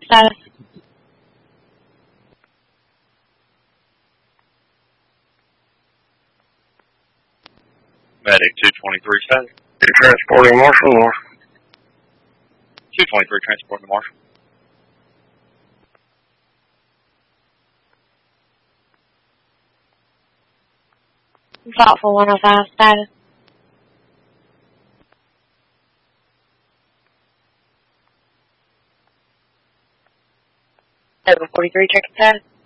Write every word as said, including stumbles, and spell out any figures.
status. Medic two twenty-three status. You're transporting Marshall North. two twenty-three transporting to Marshall. Thoughtful one oh five status. seven forty-three checking status.